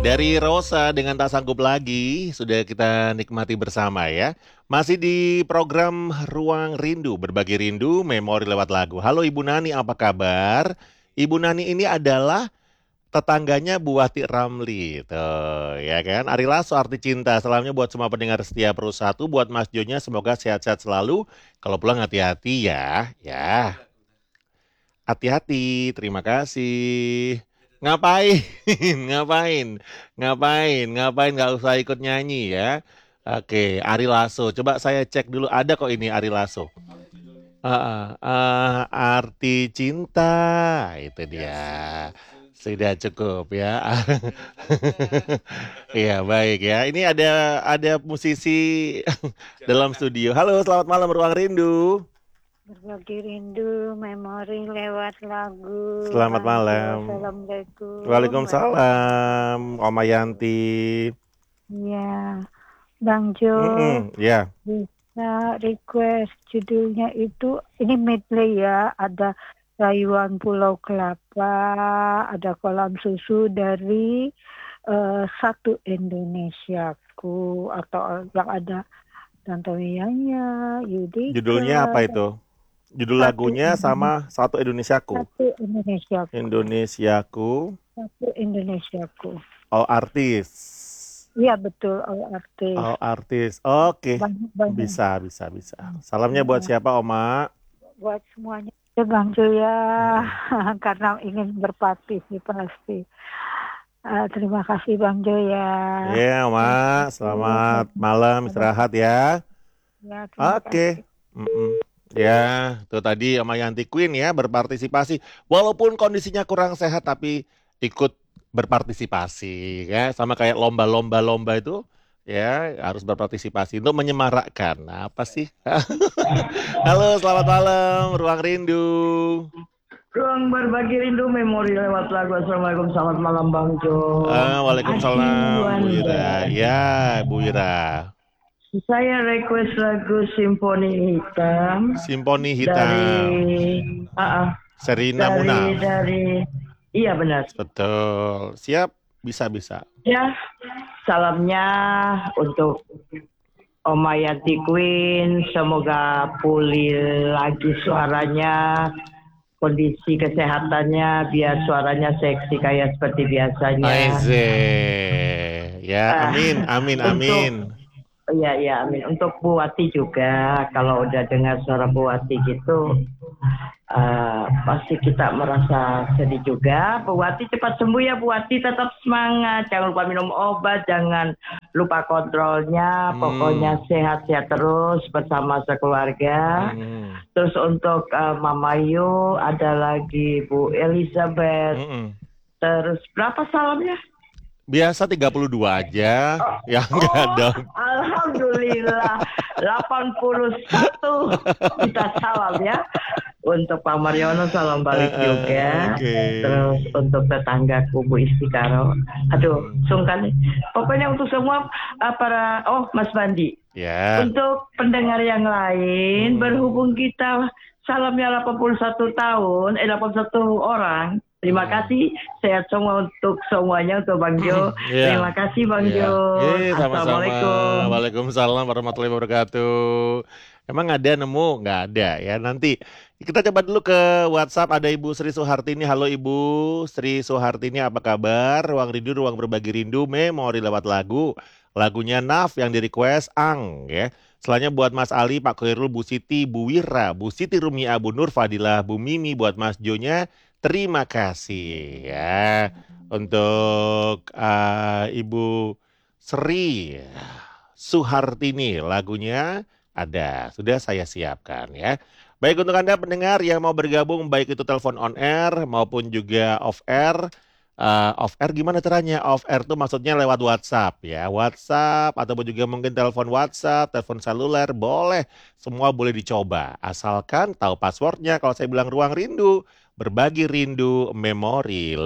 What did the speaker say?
Dari Rosa dengan Tak Sanggup Lagi sudah kita nikmati bersama ya. Masih di program Ruang Rindu, berbagi rindu, memori lewat lagu. Halo Ibu Nani, apa kabar? Ibu Nani ini adalah tetangganya Bu Wati Ramli. Tuh, ya kan? Ari Lasso arti cinta. Salamnya buat semua pendengar setia Pro 1, buat Mas Jonya semoga sehat-sehat selalu. Kalau pulang hati-hati ya. Ya, hati-hati. Terima kasih. Ngapain? Ngapain? Ngapain? Nggak usah ikut nyanyi ya. Oke, Ari Lasso. Coba saya cek dulu. Ada kok ini Ari Lasso. Arti cinta. Itu dia. Sudah cukup ya. Iya, baik ya. Ini ada musisi dalam studio. Halo, selamat malam Ruang Rindu. Berbagi rindu, memori lewat lagu. Selamat Bang Jo, malam. Assalamualaikum Waalaikumsalam, warahmatullahi Oma Yanti. Ya, Bang Jo, Ya. bisa request judulnya itu, ini medley ya, ada Rayuan Pulau Kelapa, ada Kolam Susu dari Satu Indonesiaku, atau yang ada Tantowi Yanya, Judulnya Yudika, apa itu? Judul Satu lagunya Indonesia, sama Satu Indonesiaku. Satu Indonesiaku. Indonesiaku, Satu Indonesiaku. all artis. Iya betul, all artis. All artis. Oke, Banyak. bisa. Salamnya buat siapa, Oma? Buat semuanya. Ya Bang Jo ya, karena ingin berpartisipasi. Terima kasih Bang Jo ya. Iya, Oma. Selamat malam, istirahat ya. Ya, terima Oke. kasih. Ya, itu tadi Oma Yanti Queen ya berpartisipasi. Walaupun kondisinya kurang sehat tapi ikut berpartisipasi ya, sama kayak lomba-lomba itu ya harus berpartisipasi untuk menyemarakkan. Nah, apa sih? Halo, selamat malam, Ruang Rindu. Ruang berbagi rindu memori lewat lagu. Assalamualaikum, selamat malam Bang Jo. Waalaikumsalam, Bu Ira. Wanda. Ya, Bu Ira. Saya request lagu Simfoni Hitam Simponi dari Hitam. ah, ah, Serina Munaf. iya benar. Betul. Siap, bisa. Ya, salamnya untuk Oma Yanti Queen, semoga pulih lagi suaranya, kondisi kesehatannya, biar suaranya seksi kayak seperti biasanya. Aize. Ya, amin. Iya, amin. Untuk Bu Wati juga, kalau udah dengar suara Bu Wati gitu, pasti kita merasa sedih juga. Bu Wati cepat sembuh ya, Bu Wati tetap semangat. Jangan lupa minum obat, jangan lupa kontrolnya. Pokoknya sehat-sehat terus bersama sekeluarga. Terus untuk Mama Yu, ada lagi Bu Elizabeth. Terus berapa salamnya? Biasa 32 aja. Ya enggak dong. Alhamdulillah 81 kita salam ya. Untuk Pak Mariono salam balik juga. Terus untuk tetanggaku Bu Istikaro. Aduh, sungkan nih. Pokoknya untuk semua para Mas Bandi. Ya. Untuk pendengar yang lain, berhubung kita salamnya 81 tahun, 81 orang. Terima kasih, sehat semua untuk semuanya, untuk Bang Jo. Terima kasih Bang Jo. Sama-sama. Assalamualaikum. Waalaikumsalam warahmatullahi wabarakatuh. Emang ada nemu? Nggak ada ya. Nanti kita coba dulu ke WhatsApp. Ada Ibu Sri Soehartini. Halo Ibu Sri Soehartini, apa kabar? Ruang Rindu, ruang berbagi rindu, memori lewat lagu. Lagunya Naf yang di request Ang ya. Selanjutnya buat Mas Ali, Pak Khairul, Bu Siti, Bu Wira, Bu Siti Rumia, Bu Nur Fadilah, Bu Mimi, buat Mas Jonya. Terima kasih ya untuk Ibu Sri Suhartini, lagunya ada, sudah saya siapkan ya. Baik, untuk Anda pendengar yang mau bergabung, baik itu telepon on air maupun juga off air. Off air gimana caranya? Off air tuh maksudnya lewat WhatsApp ya, WhatsApp ataupun juga mungkin telepon WhatsApp, telepon seluler, boleh, semua boleh dicoba asalkan tahu passwordnya. Kalau saya bilang Ruang Rindu, berbagi rindu, memori